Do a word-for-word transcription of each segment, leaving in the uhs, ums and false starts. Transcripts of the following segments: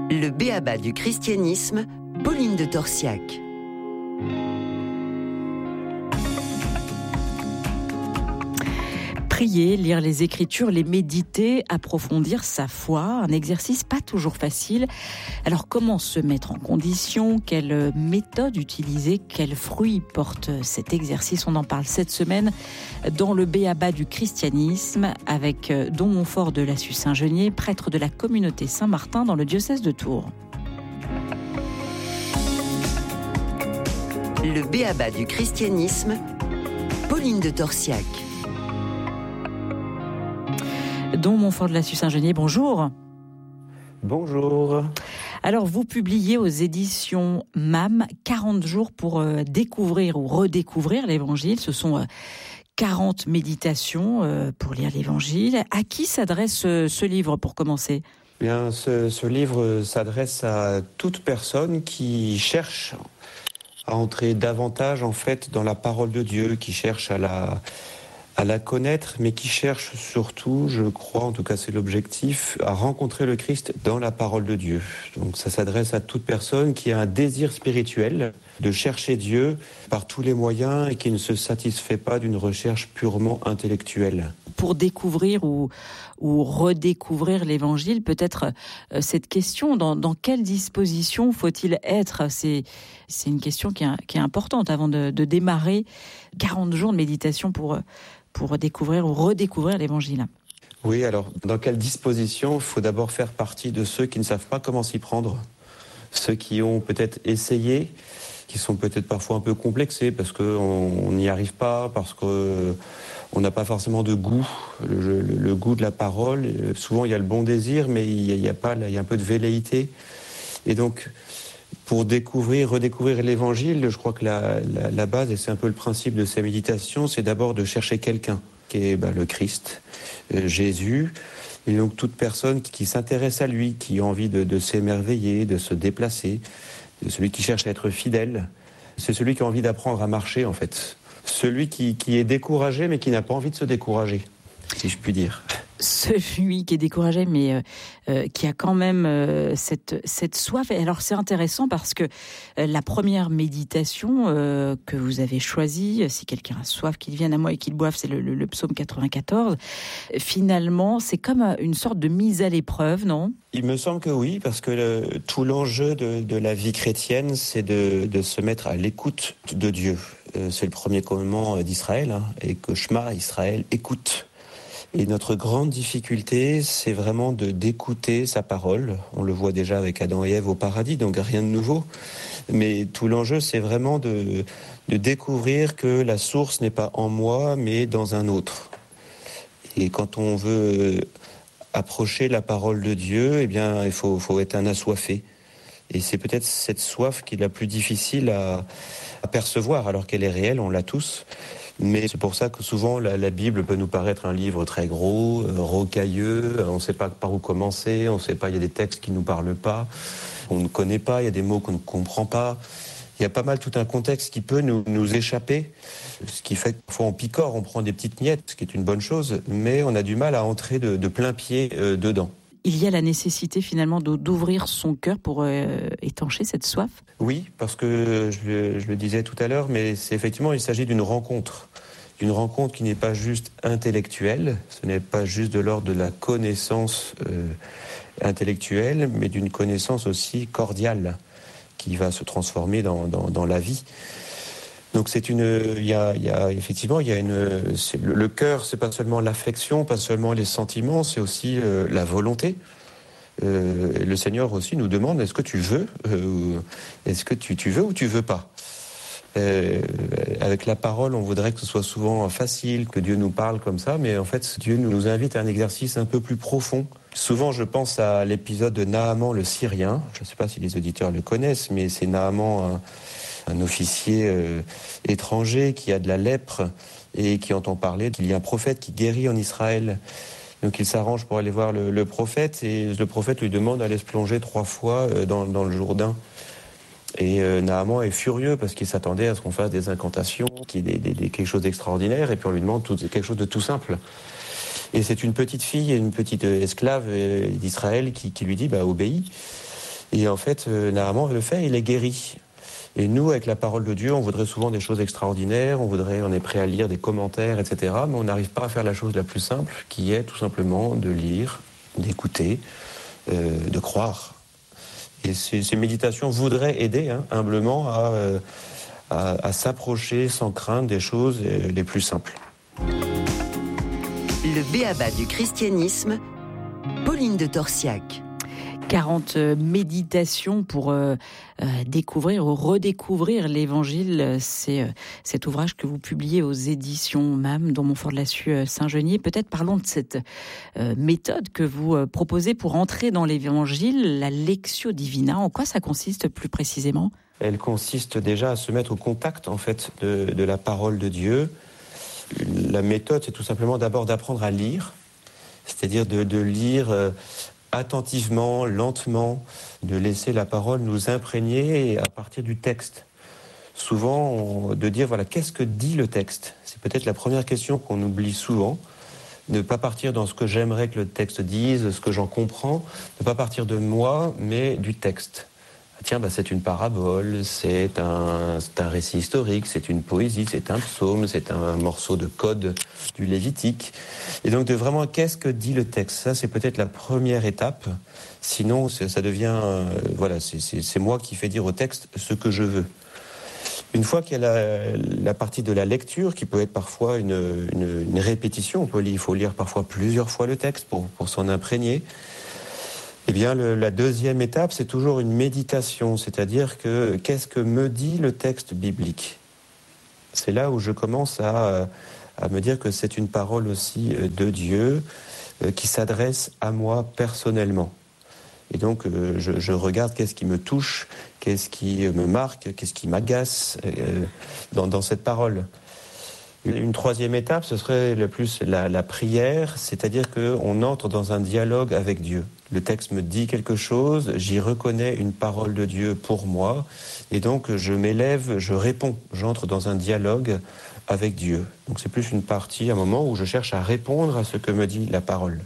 Le b-a-ba du christianisme, Pauline de Torsiac. Prier, lire les Écritures, les méditer, approfondir sa foi, un exercice pas toujours facile. Alors comment se mettre en condition? Quelle méthode utiliser? Quels fruits porte cet exercice? On en parle cette semaine dans le b-a-ba du christianisme avec Don Montfort de Lassus-Saint-Geniez, prêtre de la communauté Saint-Martin dans le diocèse de Tours. Le b-a-ba du christianisme, Pauline de Torsiac. Don Montfort de Lassus-Saint-Geniez, bonjour. Bonjour. Alors, vous publiez aux éditions M A M quarante jours pour euh, découvrir ou redécouvrir l'Évangile. Ce sont euh, quarante méditations euh, pour lire l'Évangile. À qui s'adresse euh, ce livre pour commencer ? Bien, ce, ce livre s'adresse à toute personne qui cherche à entrer davantage en fait dans la parole de Dieu, qui cherche à la à la connaître, mais qui cherche surtout, je crois, en tout cas c'est l'objectif, à rencontrer le Christ dans la parole de Dieu. Donc ça s'adresse à toute personne qui a un désir spirituel de chercher Dieu par tous les moyens et qui ne se satisfait pas d'une recherche purement intellectuelle. Pour découvrir ou, ou redécouvrir l'Évangile, peut-être euh, cette question, dans, dans quelle disposition faut-il être ? C'est, c'est une question qui est, qui est importante avant de, de démarrer quarante jours de méditation pour, pour découvrir ou redécouvrir l'Évangile. Oui, alors dans quelle disposition ? Il faut d'abord faire partie de ceux qui ne savent pas comment s'y prendre, ceux qui ont peut-être essayé, qui sont peut-être parfois un peu complexés parce qu'on n'y arrive pas, parce que on n'a pas forcément de goût, le, le, le goût de la parole. Souvent, il y a le bon désir, mais il y a, il y a pas, il y a un peu de velléité. Et donc, pour découvrir, redécouvrir l'Évangile, je crois que la, la, la base, et c'est un peu le principe de ces méditations, c'est d'abord de chercher quelqu'un, qui est ben, le Christ, euh, Jésus. Et donc, toute personne qui, qui s'intéresse à lui, qui a envie de, de s'émerveiller, de se déplacer, celui qui cherche à être fidèle, c'est celui qui a envie d'apprendre à marcher, en fait. Celui qui, qui est découragé, mais qui n'a pas envie de se décourager, si je puis dire. Celui qui est découragé, mais euh, euh, qui a quand même euh, cette, cette soif. Et alors, c'est intéressant parce que euh, la première méditation euh, que vous avez choisie, si quelqu'un a soif, qu'il vienne à moi et qu'il boive, c'est le, le, le psaume quatre-vingt-quatorze. Finalement, c'est comme une sorte de mise à l'épreuve, non ? Il me semble que oui, parce que le, tout l'enjeu de, de la vie chrétienne, c'est de, de se mettre à l'écoute de Dieu. Euh, c'est le premier commandement d'Israël, hein, et que Shema, Israël, écoute. Et notre grande difficulté, c'est vraiment de d'écouter sa parole. On le voit déjà avec Adam et Ève au paradis, donc rien de nouveau. Mais tout l'enjeu, c'est vraiment de, de découvrir que la source n'est pas en moi, mais dans un autre. Et quand on veut approcher la parole de Dieu, eh bien, il faut, faut être un assoiffé. Et c'est peut-être cette soif qui est la plus difficile à, à percevoir, alors qu'elle est réelle, on l'a tous. Mais c'est pour ça que souvent la, la Bible peut nous paraître un livre très gros, euh, rocailleux, on ne sait pas par où commencer, on ne sait pas, il y a des textes qui ne nous parlent pas, on ne connaît pas, il y a des mots qu'on ne comprend pas. Il y a pas mal tout un contexte qui peut nous, nous échapper, ce qui fait que parfois on picore, on prend des petites miettes, ce qui est une bonne chose, mais on a du mal à entrer de, de plein pied euh, dedans. Il y a la nécessité finalement d'ouvrir son cœur pour euh, étancher cette soif ? Oui, parce que je, je le disais tout à l'heure, mais c'est effectivement, il s'agit d'une rencontre. D'une rencontre qui n'est pas juste intellectuelle, ce n'est pas juste de l'ordre de la connaissance euh, intellectuelle, mais d'une connaissance aussi cordiale, qui va se transformer dans, dans, dans la vie. Donc c'est une, il y a, il y a effectivement, il y a une, c'est, le, le cœur, c'est pas seulement l'affection, pas seulement les sentiments, c'est aussi euh, la volonté. Euh, le Seigneur aussi nous demande, est-ce que tu veux, euh, est-ce que tu, tu veux ou tu veux pas. Euh, avec la parole, on voudrait que ce soit souvent facile, que Dieu nous parle comme ça, mais en fait, Dieu nous invite à un exercice un peu plus profond. Souvent, je pense à l'épisode de Naaman le Syrien. Je ne sais pas si les auditeurs le connaissent, mais c'est Naaman, un, un officier euh, étranger qui a de la lèpre et qui entend parler qu'il y a un prophète qui guérit en Israël. Donc il s'arrange pour aller voir le, le prophète et le prophète lui demande d'aller se plonger trois fois euh, dans, dans le Jourdain. Et euh, Naaman est furieux parce qu'il s'attendait à ce qu'on fasse des incantations, qu'il y ait des, des, quelque chose d'extraordinaire, et puis on lui demande tout, quelque chose de tout simple. Et c'est une petite fille, une petite esclave d'Israël qui, qui lui dit bah, « obéis ». Et en fait, euh, Naaman le fait, il est guéri. Et nous, avec la parole de Dieu, on voudrait souvent des choses extraordinaires, on voudrait, on est prêt à lire des commentaires, et cetera. Mais on n'arrive pas à faire la chose la plus simple, qui est tout simplement de lire, d'écouter, euh, de croire. Et ces, ces méditations voudraient aider, hein, humblement, à, euh, à, à s'approcher sans crainte des choses les plus simples. Le b.a.-ba du christianisme, Pauline de Torsiac. quarante méditations pour euh, euh, découvrir ou redécouvrir l'Évangile. C'est euh, cet ouvrage que vous publiez aux éditions M A M, dans Montfort-de-la-Suie, euh, Saint-Geniez. Peut-être parlons de cette euh, méthode que vous euh, proposez pour entrer dans l'Évangile, la Lectio Divina. En quoi ça consiste plus précisément ? Elle consiste déjà à se mettre au contact, en fait, de, de la parole de Dieu. La méthode, c'est tout simplement d'abord d'apprendre à lire, c'est-à-dire de, de lire euh, attentivement, lentement, de laisser la parole nous imprégner à partir du texte. Souvent, on, de dire, voilà, qu'est-ce que dit le texte ? C'est peut-être la première question qu'on oublie souvent. Ne pas partir dans ce que j'aimerais que le texte dise, ce que j'en comprends. Ne pas partir de moi, mais du texte. Ah, tiens, bah, c'est une parabole, c'est un, c'est un récit historique, c'est une poésie, c'est un psaume, c'est un morceau de code du Lévitique. Et donc de vraiment, qu'est-ce que dit le texte ? Ça, c'est peut-être la première étape. Sinon, ça devient, euh, voilà, c'est, c'est, c'est moi qui fais dire au texte ce que je veux. Une fois qu'il y a la, la partie de la lecture, qui peut être parfois une, une, une répétition, on peut lire, il faut lire parfois plusieurs fois le texte pour, pour s'en imprégner. Eh bien, le, la deuxième étape, c'est toujours une méditation, c'est-à-dire que qu'est-ce que me dit le texte biblique ? C'est là où je commence à, à me dire que c'est une parole aussi de Dieu euh, qui s'adresse à moi personnellement. Et donc, euh, je, je regarde qu'est-ce qui me touche, qu'est-ce qui me marque, qu'est-ce qui m'agace euh, dans, dans cette parole. Une troisième étape, ce serait le plus la, la prière, c'est-à-dire qu'on entre dans un dialogue avec Dieu. Le texte me dit quelque chose, j'y reconnais une parole de Dieu pour moi, et donc je m'élève, je réponds, j'entre dans un dialogue avec Dieu. Donc c'est plus une partie, un moment où je cherche à répondre à ce que me dit la parole.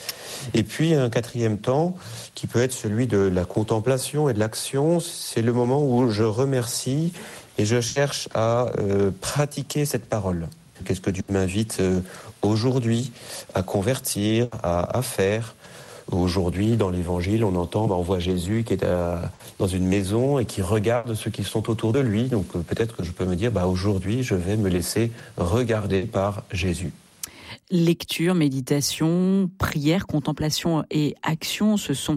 Et puis un quatrième temps, qui peut être celui de la contemplation et de l'action, c'est le moment où je remercie et je cherche à euh, pratiquer cette parole. Qu'est-ce que Dieu m'invite euh, aujourd'hui à convertir, à, à faire ? Aujourd'hui, dans l'Évangile, on entend, bah, on voit Jésus qui est à, dans une maison et qui regarde ceux qui sont autour de lui. Donc euh, peut-être que je peux me dire, bah, aujourd'hui, je vais me laisser regarder par Jésus. Lecture, méditation, prière, contemplation et action, ce sont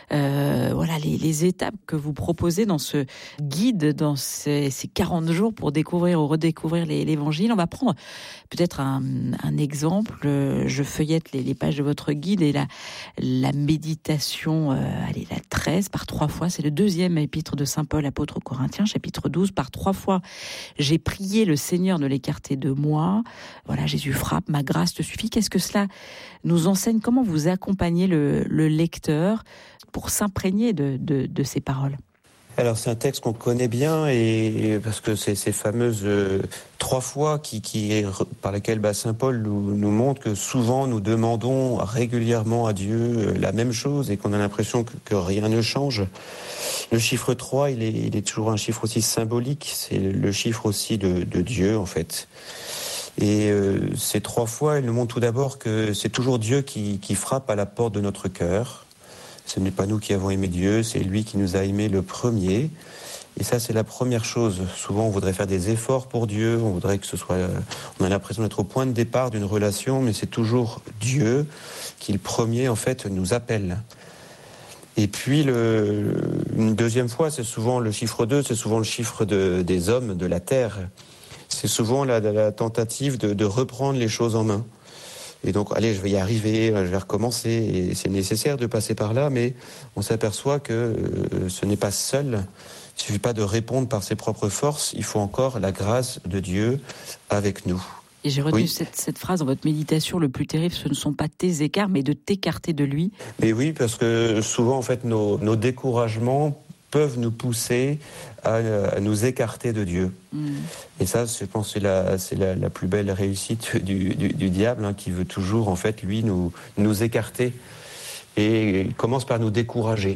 euh, voilà les, les étapes que vous proposez dans ce guide, dans ces, ces quarante jours pour découvrir ou redécouvrir les, l'Évangile. On va prendre peut-être un, un exemple. Je feuillette les, les pages de votre guide et la, la méditation, euh, allez, la treize par trois fois, c'est le deuxième épître de Saint Paul, apôtre aux Corinthiens, chapitre douze, par trois fois. J'ai prié le Seigneur de l'écarter de moi. Voilà, Jésus frappe, ma grâce te suffit. Qu'est-ce que cela nous enseigne ? Comment vous accompagnez le, le lecteur pour s'imprégner de, de, de ces paroles ? Alors c'est un texte qu'on connaît bien, et parce que c'est ces fameuses euh, trois fois qui, qui, par lesquelles bah, Saint Paul nous, nous montre que souvent nous demandons régulièrement à Dieu euh, la même chose et qu'on a l'impression que, que rien ne change. Le chiffre trois, il est, il est toujours un chiffre aussi symbolique, c'est le chiffre aussi de, de Dieu en fait. Et euh, ces trois fois, il nous montre tout d'abord que c'est toujours Dieu qui, qui frappe à la porte de notre cœur. Ce n'est pas nous qui avons aimé Dieu, c'est lui qui nous a aimés le premier. Et ça, c'est la première chose. Souvent, on voudrait faire des efforts pour Dieu, on voudrait que ce soit... On a l'impression d'être au point de départ d'une relation, mais c'est toujours Dieu qui, le premier, en fait, nous appelle. Et puis, le, une deuxième fois, c'est souvent le chiffre deux, c'est souvent le chiffre de, des hommes, de la terre. C'est souvent la, la tentative de, de reprendre les choses en main. Et donc, allez, je vais y arriver, je vais recommencer. Et c'est nécessaire de passer par là, mais on s'aperçoit que euh, ce n'est pas seul. Il ne suffit pas de répondre par ses propres forces. Il faut encore la grâce de Dieu avec nous. Et j'ai retenu oui. cette, cette phrase dans votre méditation, le plus terrible, ce ne sont pas tes écarts, mais de t'écarter de lui. Mais oui, parce que souvent, en fait, nos, nos découragements peuvent nous pousser à, à nous écarter de Dieu. Mmh. Et ça, je pense que c'est la, c'est la, la plus belle réussite du, du, du diable, hein, qui veut toujours, en fait, lui, nous, nous écarter. Et il commence par nous décourager.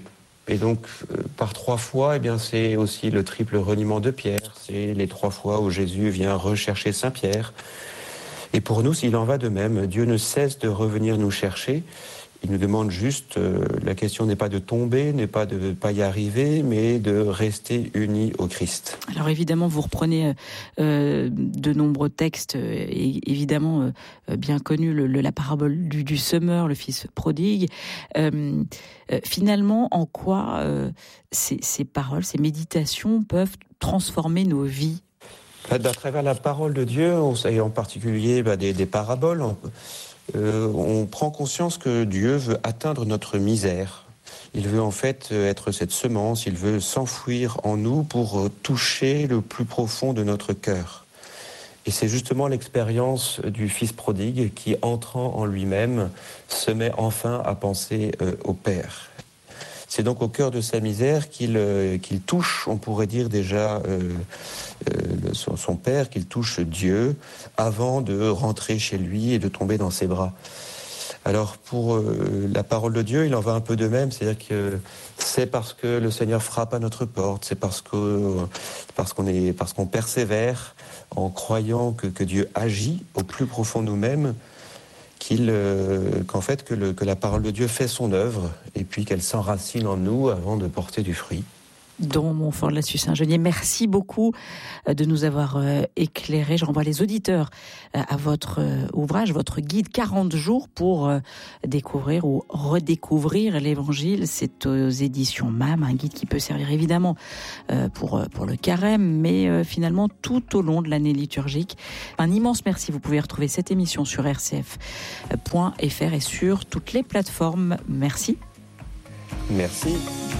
Et donc, euh, par trois fois, eh bien, c'est aussi le triple reniement de Pierre. C'est les trois fois où Jésus vient rechercher Saint Pierre. Et pour nous, il en va de même. Dieu ne cesse de revenir nous chercher. Il nous demande juste, euh, la question n'est pas de tomber, n'est pas de ne pas y arriver, mais de rester unis au Christ. Alors évidemment, vous reprenez euh, de nombreux textes, euh, évidemment euh, bien connus, le, le, la parabole du, du semeur, le fils prodigue. Euh, euh, finalement, en quoi euh, ces, ces paroles, ces méditations peuvent transformer nos vies ? À travers la parole de Dieu, et en particulier bah, des, des paraboles, on, euh, on prend conscience que Dieu veut atteindre notre misère. Il veut en fait être cette semence, il veut s'enfouir en nous pour toucher le plus profond de notre cœur. Et c'est justement l'expérience du fils prodigue qui, entrant en lui-même, se met enfin à penser euh, au Père. C'est donc au cœur de sa misère qu'il, euh, qu'il touche, on pourrait dire déjà, euh, euh, son, son Père, qu'il touche Dieu, avant de rentrer chez lui et de tomber dans ses bras. Alors pour euh, la parole de Dieu, il en va un peu de même, c'est-à-dire que c'est parce que le Seigneur frappe à notre porte, c'est parce, que, parce, qu'on, est, parce qu'on persévère en croyant que, que Dieu agit au plus profond de nous-mêmes, Qu'il, euh, qu'en fait que, le, que la parole de Dieu fait son œuvre et puis qu'elle s'enracine en nous avant de porter du fruit. Don Montfort-de-Lassus-Saint-Geniez, merci beaucoup de nous avoir éclairés. Je renvoie les auditeurs à votre ouvrage, votre guide quarante jours pour découvrir ou redécouvrir l'Évangile. C'est aux éditions M A M, un guide qui peut servir évidemment pour, pour le carême, mais finalement tout au long de l'année liturgique. Un immense merci. Vous pouvez retrouver cette émission sur r c f point f r et sur toutes les plateformes. Merci. Merci.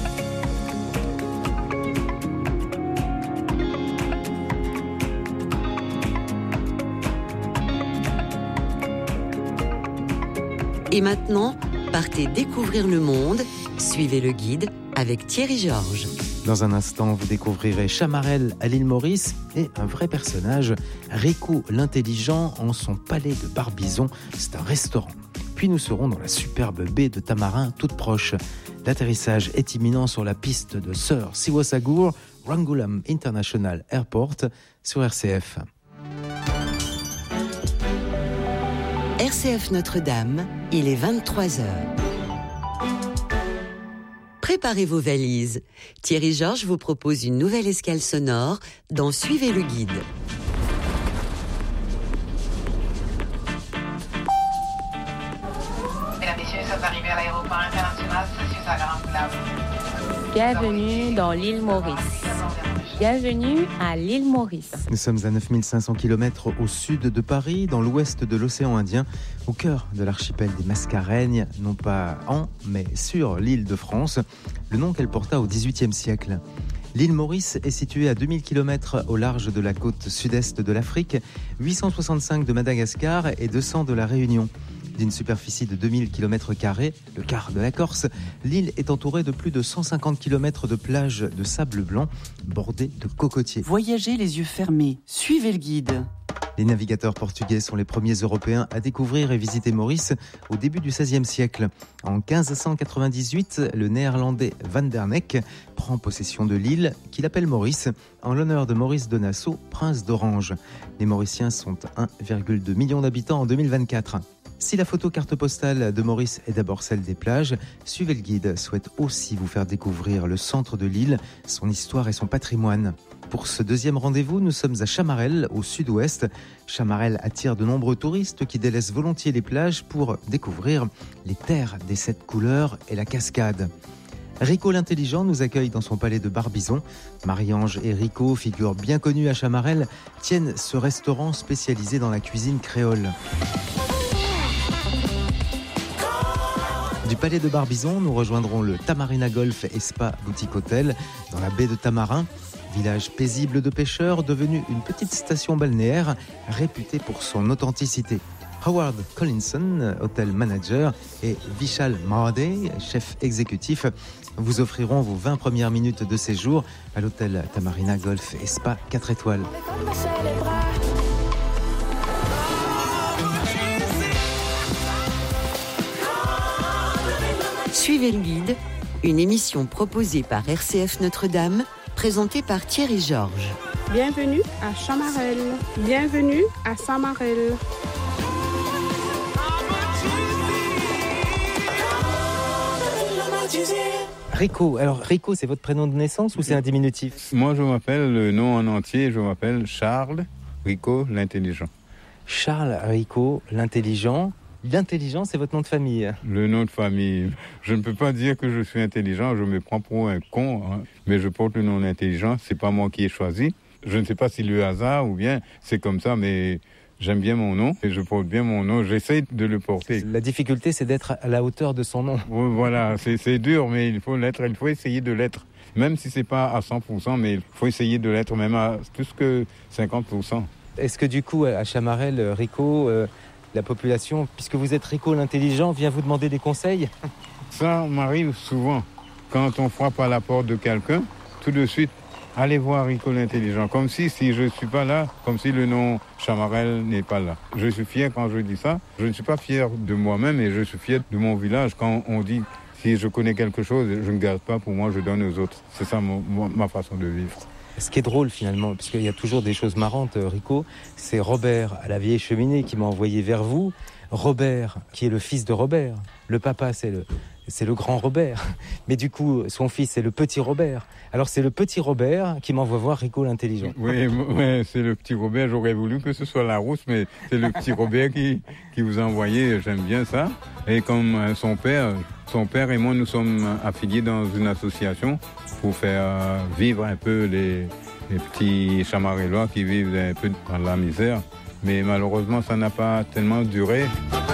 Et maintenant, partez découvrir le monde. Suivez le guide avec Thierry Georges. Dans un instant, vous découvrirez Chamarel à l'île Maurice et un vrai personnage, Rico l'intelligent, en son palais de Barbizon. C'est un restaurant. Puis nous serons dans la superbe baie de Tamarin, toute proche. L'atterrissage est imminent sur la piste de Sir Siwasagur, Rangulam International Airport, sur R C F. R C F Notre-Dame, il est vingt-trois heures. Préparez vos valises. Thierry Georges vous propose une nouvelle escale sonore dans Suivez le guide. Mesdames et messieurs, nous sommes arrivés à l'aéroport international Saint-Suzaga. Bienvenue dans l'île Maurice. Bienvenue à l'île Maurice. Nous sommes à neuf mille cinq cents kilomètres au sud de Paris, dans l'ouest de l'océan Indien, au cœur de l'archipel des Mascareignes, non pas en, mais sur l'île de France, le nom qu'elle porta au dix-huitième siècle. L'île Maurice est située à deux mille kilomètres au large de la côte sud-est de l'Afrique, huit cent soixante-cinq de Madagascar et deux cents de la Réunion. D'une superficie de deux mille kilomètres carrés, le quart de la Corse, l'île est entourée de plus de cent cinquante kilomètres de plages de sable blanc bordées de cocotiers. Voyagez les yeux fermés, suivez le guide. Les navigateurs portugais sont les premiers Européens à découvrir et visiter Maurice au début du seizième siècle. En quinze cent quatre-vingt-dix-huit, le néerlandais Van der Neck prend possession de l'île qu'il appelle Maurice en l'honneur de Maurice de Nassau, prince d'Orange. Les Mauriciens sont un virgule deux million d'habitants en deux mille vingt-quatre. Si la photo carte postale de Maurice est d'abord celle des plages, Suivez le guide souhaite aussi vous faire découvrir le centre de l'île, son histoire et son patrimoine. Pour ce deuxième rendez-vous, nous sommes à Chamarel, au sud-ouest. Chamarel attire de nombreux touristes qui délaissent volontiers les plages pour découvrir les terres des sept couleurs et la cascade. Rico l'intelligent nous accueille dans son palais de Barbizon. Marie-Ange et Rico, figures bien connues à Chamarel, tiennent ce restaurant spécialisé dans la cuisine créole. Du palais de Barbizon, nous rejoindrons le Tamarina Golf et Spa Boutique Hôtel dans la baie de Tamarin. Village paisible de pêcheurs, devenu une petite station balnéaire réputée pour son authenticité. Howard Collinson, hôtel manager, et Vishal Mahade, chef exécutif, vous offriront vos vingt premières minutes de séjour à l'hôtel Tamarina Golf et Spa quatre étoiles. Suivez le guide, Une émission proposée par R C F Notre-Dame, présentée par Thierry Georges. Bienvenue à Chamarel. Bienvenue à Samarel. Rico, alors Rico, c'est votre prénom de naissance ou c'est un diminutif? Moi, je m'appelle, le nom en entier, je m'appelle Charles Rico, l'intelligent. Charles Rico, l'intelligent. L'intelligent, c'est votre nom de famille? Le nom de famille. Je ne peux pas dire que je suis intelligent, je me prends pour un con, hein, mais je porte le nom d'intelligent, c'est pas moi qui ai choisi. Je ne sais pas si le hasard ou bien c'est comme ça, mais j'aime bien mon nom et je porte bien mon nom. J'essaie de le porter. La difficulté, c'est d'être à la hauteur de son nom. Voilà, c'est, c'est dur, mais il faut l'être. Il faut essayer de l'être. Même si c'est pas à cent pour cent, mais il faut essayer de l'être même à plus que cinquante pour cent. Est-ce que du coup, à Chamarel, Rico, euh, la population, puisque vous êtes Rico l'intelligent, vient vous demander des conseils? Ça m'arrive souvent. Quand on frappe à la porte de quelqu'un, tout de suite, allez voir Rico l'intelligent. Comme si, si je ne suis pas là, comme si le nom Chamarel n'est pas là. Je suis fier quand je dis ça. Je ne suis pas fier de moi-même et je suis fier de mon village. Quand on dit, si je connais quelque chose, je ne garde pas pour moi, je donne aux autres. C'est ça mon, ma façon de vivre. Ce qui est drôle finalement, parce qu'il y a toujours des choses marrantes, Rico, c'est Robert à la vieille cheminée qui m'a envoyé vers vous. Robert, qui est le fils de Robert. Le papa, c'est le, c'est le grand Robert. Mais du coup, son fils, c'est le petit Robert. Alors c'est le petit Robert qui m'envoie voir Rico l'intelligent. Oui, ouais, c'est le petit Robert. J'aurais voulu que ce soit la rousse, mais c'est le petit Robert qui, qui vous a envoyé. J'aime bien ça. Et comme son père, son père et moi, nous sommes affiliés dans une association pour faire vivre un peu les, les petits Chamarelois qui vivent un peu dans la misère. Mais malheureusement, ça n'a pas tellement duré.